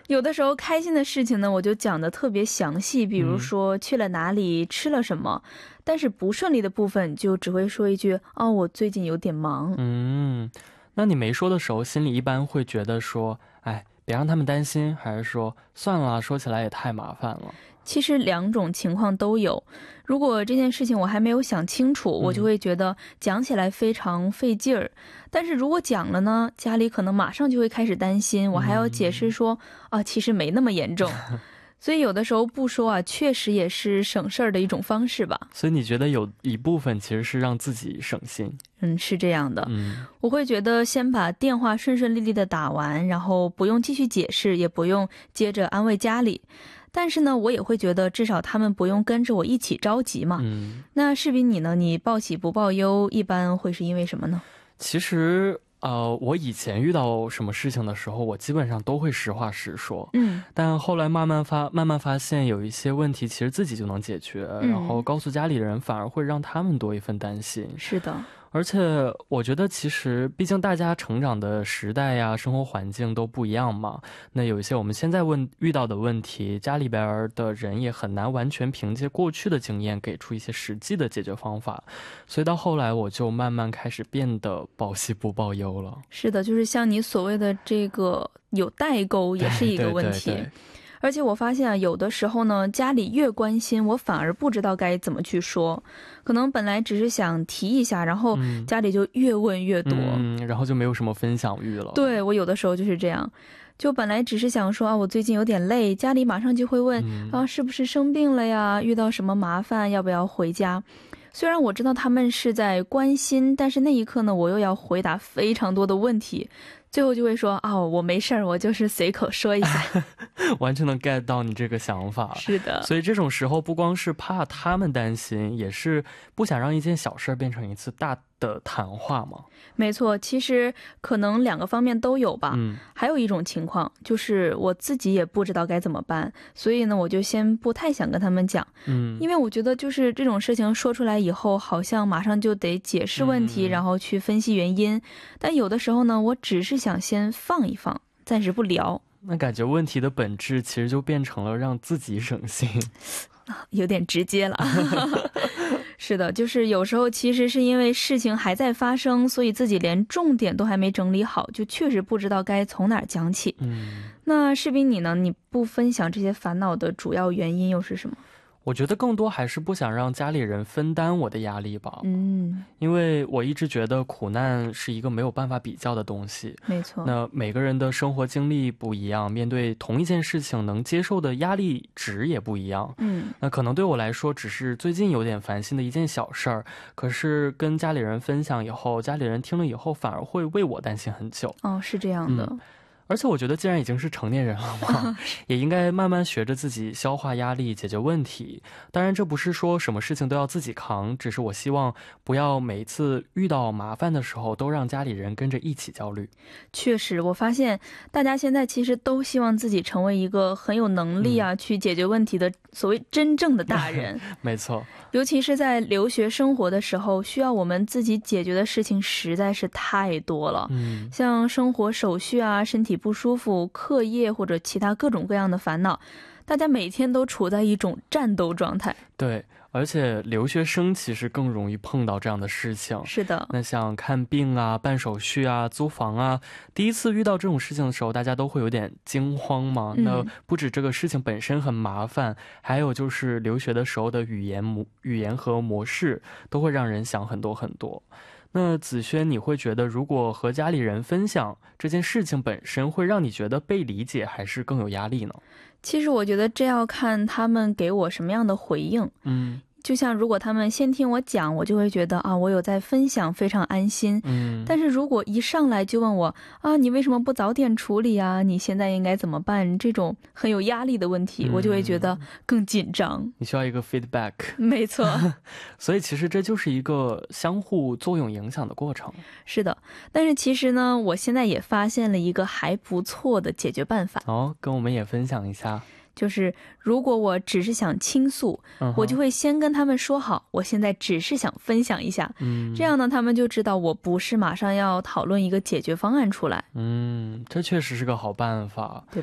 有的时候开心的事情呢，我就讲得特别详细，比如说去了哪里，吃了什么，但是不顺利的部分就只会说一句哦，我最近有点忙。 那你没说的时候，心里一般会觉得说，哎，别让他们担心，还是说算了，说起来也太麻烦了？ 其实两种情况都有，如果这件事情我还没有想清楚，我就会觉得讲起来非常费劲儿。但是如果讲了呢，家里可能马上就会开始担心，我还要解释说其实没那么严重。所以有的时候不说啊，确实也是省事儿的一种方式吧。 所以你觉得有一部分其实是让自己省心？ 是这样的。我会觉得先把电话顺顺利利的打完，然后不用继续解释，也不用接着安慰家里。但是呢，我也会觉得至少他们不用跟着我一起着急嘛。那视频你呢？你报喜不报忧，一般会是因为什么呢？ 其实我以前遇到什么事情的时候，我基本上都会实话实说。但后来慢慢发现有一些问题其实自己就能解决，然后告诉家里人反而会让他们多一份担心。 是的。 而且我觉得其实毕竟大家成长的时代呀，生活环境都不一样嘛，那有一些我们现在遇到的问题，家里边的人也很难完全凭借过去的经验给出一些实际的解决方法。所以到后来我就慢慢开始变得报喜不报忧了。 是的，就是像你所谓的这个有代沟也是一个问题。对。而且我发现啊，有的时候呢，家里越关心，我反而不知道该怎么去说。可能本来只是想提一下，然后家里就越问越多， 然后就没有什么分享欲了。 对，我有的时候就是这样，就本来只是想说我最近有点累，家里马上就会问是不是生病了呀，遇到什么麻烦，要不要回家。虽然我知道他们是在关心，但是那一刻呢，我又要回答非常多的问题，最后就会说我没事儿，我就是随口说一下。 完全能 get 到你这个想法。 是的。 所以这种时候不光是怕他们担心，也是不想让一件小事变成一次大的谈话嘛。 没错，其实可能两个方面都有吧。还有一种情况就是我自己也不知道该怎么办，所以呢我就先不太想跟他们讲。因为我觉得就是这种事情说出来以后，好像马上就得解释问题，然后去分析原因。但有的时候呢，我只是想先放一放，暂时不聊。 那感觉问题的本质其实就变成了让自己省心。 有点直接了。是的，就是有时候其实是因为事情还在发生，所以自己连重点都还没整理好，就确实不知道该从哪儿讲起。那视频你呢？你不分享这些烦恼的主要原因又是什么？ 我觉得更多还是不想让家里人分担我的压力吧。因为我一直觉得苦难是一个没有办法比较的东西。 没错。 那每个人的生活经历不一样，面对同一件事情能接受的压力值也不一样。那可能对我来说只是最近有点烦心的一件小事儿，可是跟家里人分享以后，家里人听了以后反而会为我担心很久。 是这样的。 而且我觉得既然已经是成年人了嘛，也应该慢慢学着自己消化压力，解决问题。当然这不是说什么事情都要自己扛，只是我希望不要每次遇到麻烦的时候都让家里人跟着一起焦虑。 确实，我发现大家现在其实都希望自己成为一个很有能力去解决问题的所谓真正的大人。 没错。 尤其是在留学生活的时候，需要我们自己解决的事情实在是太多了。像生活手续身体不舒服，课业或者其他各种各样的烦恼，大家每天都处在一种战斗状态。 对，而且留学生其实更容易碰到这样的事情。 是的。 那像看病办手续租房第一次遇到这种事情的时候，大家都会有点惊慌嘛。那不止这个事情本身很麻烦，还有就是留学的时候的语言和模式都会让人想很多很多。那子轩，你会觉得如果和家里人分享这件事情本身会让你觉得被理解，还是更有压力呢？ 其实我觉得这要看他们给我什么样的回应。就像如果他们先听我讲，我就会觉得我有在分享，非常安心。但是如果一上来就问我你为什么不早点处理你现在应该怎么办，这种很有压力的问题，我就会觉得更紧张。 你需要一个 feedback。 没错。 所以其实这就是一个相互作用影响的过程。 是的。但是其实呢，我现在也发现了一个还不错的解决办法。 跟我们也分享一下。 就是如果我只是想倾诉，我就会先跟他们说好，我现在只是想分享一下。这样呢，他们就知道我不是马上要讨论一个解决方案出来。 这确实是个好办法。 对